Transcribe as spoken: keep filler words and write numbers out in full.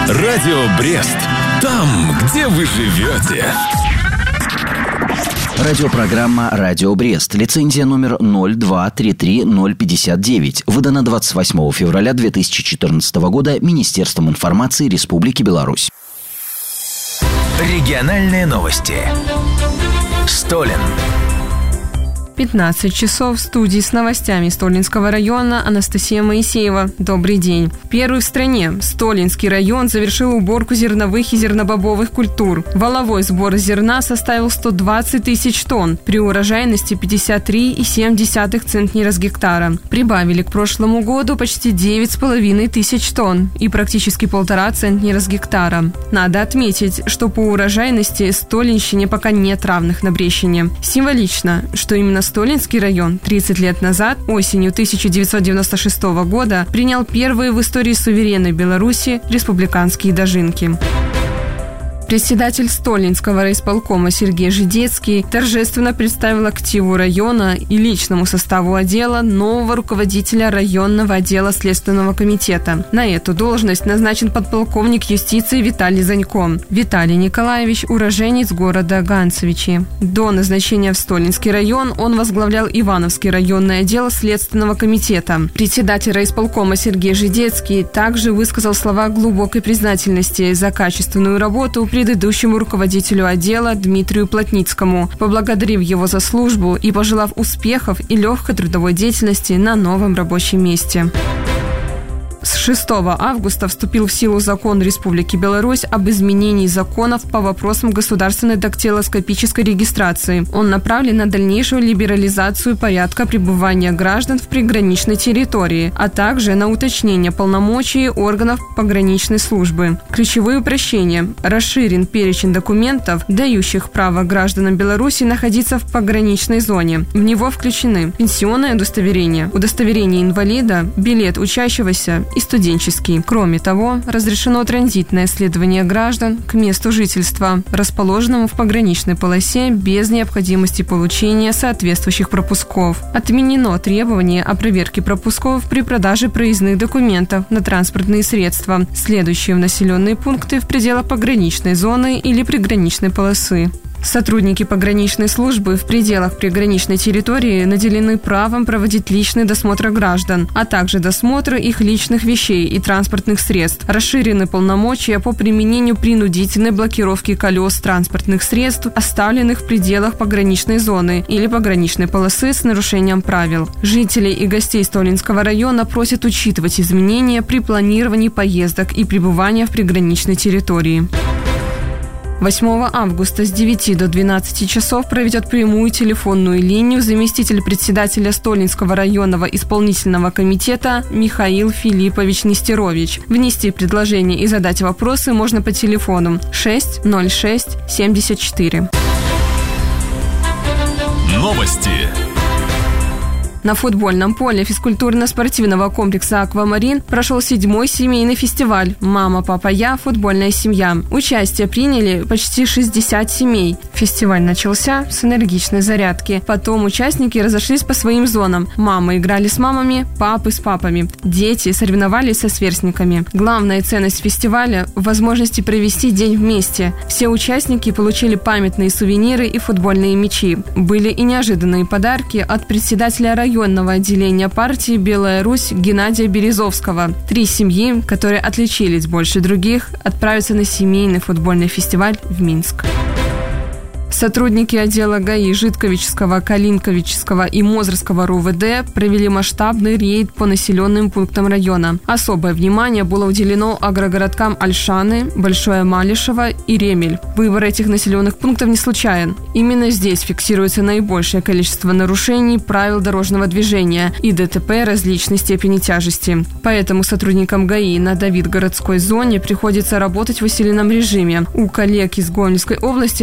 Радио Брест. Там, где вы живете. Радиопрограмма «Радио Брест». Лицензия номер ноль два три три ноль пятьдесят девять. Выдана двадцать восьмого февраля две тысячи четырнадцатого года Министерством информации Республики Беларусь. Региональные новости. Столин. пятнадцать часов в студии с новостями Столинского района Анастасия Моисеева. Добрый день. Первый в стране Столинский район завершил уборку зерновых и зернобобовых культур. Валовой сбор зерна составил сто двадцать тысяч тонн при урожайности пятьдесят три и семь десятых центнера с гектара. Прибавили к прошлому году почти девять с половиной тысяч тонн и практически полтора центнера с гектара. Надо отметить, что по урожайности Столинщине пока нет равных на Брещине. Символично, что именно Столинский район тридцать лет назад, осенью тысяча девятьсот девяносто шестого года, принял первые в истории суверенной Беларуси республиканские дожинки. Председатель Столинского райисполкома Сергей Жидецкий торжественно представил активу района и личному составу отдела нового руководителя районного отдела Следственного комитета. На эту должность назначен подполковник юстиции Виталий Занько. Виталий Николаевич – уроженец города Ганцевичи. До назначения в Столинский район он возглавлял Ивановский районный отдел Следственного комитета. Председатель райисполкома Сергей Жидецкий также высказал слова глубокой признательности за качественную работу предыдущему руководителю отдела Дмитрию Плотницкому, поблагодарив его за службу и пожелав успехов и легкой трудовой деятельности на новом рабочем месте. С шестого августа вступил в силу закон Республики Беларусь об изменении законов по вопросам государственной дактилоскопической регистрации. Он направлен на дальнейшую либерализацию порядка пребывания граждан в приграничной территории, а также на уточнение полномочий органов пограничной службы. Ключевые упрощения. Расширен перечень документов, дающих право гражданам Беларуси находиться в пограничной зоне. В него включены пенсионное удостоверение, удостоверение инвалида, билет учащегося и студенческий. Кроме того, разрешено транзитное следование граждан к месту жительства, расположенному в пограничной полосе без необходимости получения соответствующих пропусков. Отменено требование о проверке пропусков при продаже проездных документов на транспортные средства, следующие в населенные пункты в пределах пограничной зоны или приграничной полосы. Сотрудники пограничной службы в пределах приграничной территории наделены правом проводить личный досмотр граждан, а также досмотр их личных вещей и транспортных средств. Расширены полномочия по применению принудительной блокировки колес транспортных средств, оставленных в пределах пограничной зоны или пограничной полосы с нарушением правил. Жителей и гостей Столинского района просят учитывать изменения при планировании поездок и пребывания в приграничной территории. восьмого августа с девяти до двенадцати часов проведет прямую телефонную линию заместитель председателя Столинского районного исполнительного комитета Михаил Филиппович Нестерович. Внести предложение и задать вопросы можно по телефону шесть ноль шесть семьдесят четыре. Новости. На футбольном поле физкультурно-спортивного комплекса «Аквамарин» прошел седьмой семейный фестиваль «Мама, папа, я. Футбольная семья». Участие приняли почти шестьдесят семей. Фестиваль начался с энергичной зарядки. Потом участники разошлись по своим зонам. Мамы играли с мамами, папы с папами. Дети соревновались со сверстниками. Главная ценность фестиваля – в возможности провести день вместе. Все участники получили памятные сувениры и футбольные мячи. Были и неожиданные подарки от председателя района районного отделения партии «Белая Русь» Геннадия Березовского. Три семьи, которые отличились больше других, отправятся на семейный футбольный фестиваль в Минск. Сотрудники отдела ГАИ Житковического, Калинковического и Мозырского РУВД провели масштабный рейд по населенным пунктам района. Особое внимание было уделено агрогородкам Ольшаны, Большое Малишево и Ремель. Выбор этих населенных пунктов не случайен. Именно здесь фиксируется наибольшее количество нарушений правил дорожного движения и ДТП различной степени тяжести. Поэтому сотрудникам ГАИ на Давидгородской зоне приходится работать в усиленном режиме. У коллег из Гомельской области